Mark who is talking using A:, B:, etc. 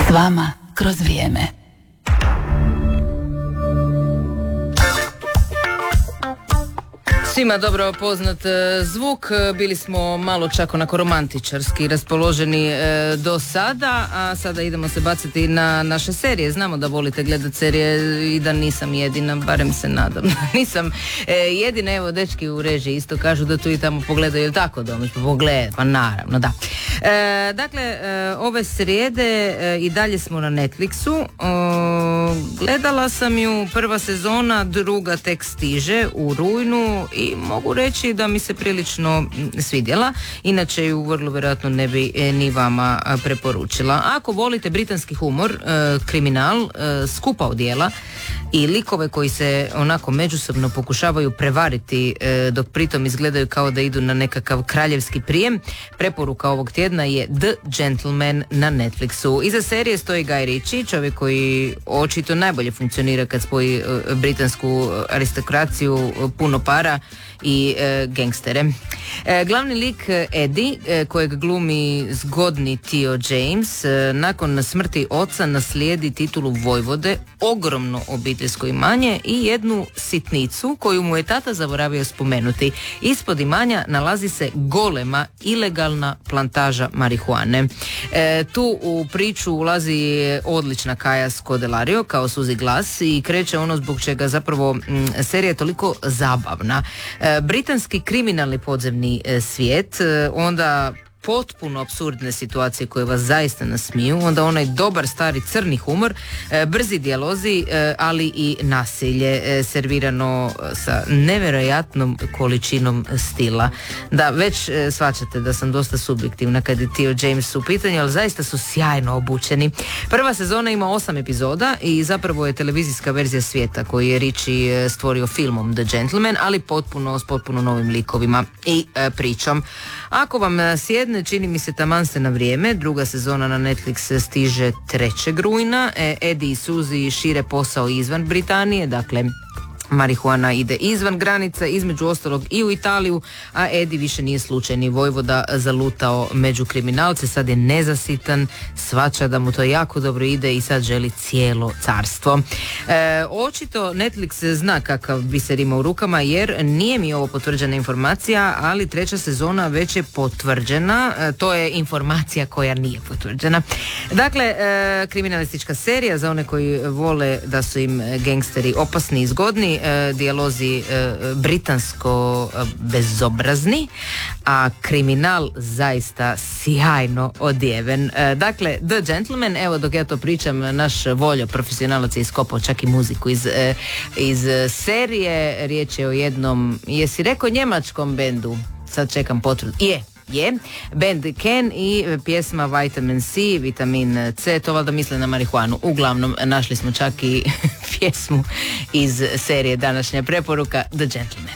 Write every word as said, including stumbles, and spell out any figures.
A: S vama kroz vrijeme.
B: Svima dobro poznat zvuk, bili smo malo čak onako romantičarski raspoloženi e, do sada, a sada idemo se baciti na naše serije. Znamo da volite gledati serije i da nisam jedina, barem se nadam. nisam e, jedina, evo dečki u režiji isto kažu da tu i tamo pogledaju, jel tako Domić? Pa pogledaj, pa naravno, da. E, dakle, e, ove srijede e, i dalje smo na Netflixu. O, gledala sam ju, prva sezona, druga tek stiže u rujnu i mogu reći da mi se prilično svidjela, inače ju vrlo vjerojatno ne bi e, ni vama a, preporučila. Ako volite britanski humor, e, kriminal, e, skupa odjela i likove koji se onako međusobno pokušavaju prevariti e, dok pritom izgledaju kao da idu na nekakav kraljevski prijem, preporuka ovog tjedna je The Gentleman na Netflixu. Iza serije stoji Guy Ritchie, čovjek koji očito najbolje funkcionira kad spoji e, britansku aristokraciju, puno para i e, gangstere. E, glavni lik Eddie, e, kojeg glumi zgodni Theo James, e, nakon smrti oca naslijedi titulu vojvode, ogromno obiteljsko imanje i jednu sitnicu koju mu je tata zaboravio spomenuti. Ispod imanja nalazi se golema ilegalna plantaža marihuane. E, tu u priču ulazi odlična Kaja Scodelario kao Suzy Glass i kreće ono zbog čega zapravo m, serija je toliko zabavna. E, britanski kriminalni podzemni e, svijet, e, onda potpuno apsurdne situacije koje vas zaista nasmiju, onda onaj dobar stari crni humor, e, brzi dijalozi, e, ali i nasilje e, servirano sa nevjerojatnom količinom stila. Da, već e, shvaćate da sam dosta subjektivna kad je Theo James u pitanju, ali zaista su sjajno obučeni. Prva sezona ima osam epizoda i zapravo je televizijska verzija svijeta koju je Ritchie stvorio filmom The Gentleman, ali potpuno s potpuno novim likovima i e, pričom. Ako vam sjedne, čini mi se taman ste na vrijeme, druga sezona na Netflix stiže trećeg rujna. E, Eddie i Suzy šire posao izvan Britanije, dakle marihuana ide izvan granica, između ostalog i u Italiju, a Eddie više nije slučajni vojvoda zalutao među kriminalce, sad je nezasitan, shvaća da mu to jako dobro ide i sad želi cijelo carstvo. E, očito Netflix zna kakav biser ima u rukama, jer nije mi ovo potvrđena informacija, ali treća sezona već je potvrđena, e, to je informacija koja nije potvrđena. Dakle, e, kriminalistička serija za one koji vole da su im gangsteri opasni i zgodni, E, dijalozi e, britansko e, bezobrazni, a kriminal zaista sjajno odjeven. E, dakle, The Gentleman, evo dok ja to pričam, naš Voljo profesionalac je iskopao čak i muziku iz, e, iz serije. Riječ je o jednom, jesi rekao njemačkom bendu? Sad čekam potvrdu. Je. je, band Ken i pjesma Vitamin C, Vitamin C, to valjda misle na marihuanu. Uglavnom, našli smo čak i pjesmu iz serije današnja preporuka The Gentleman.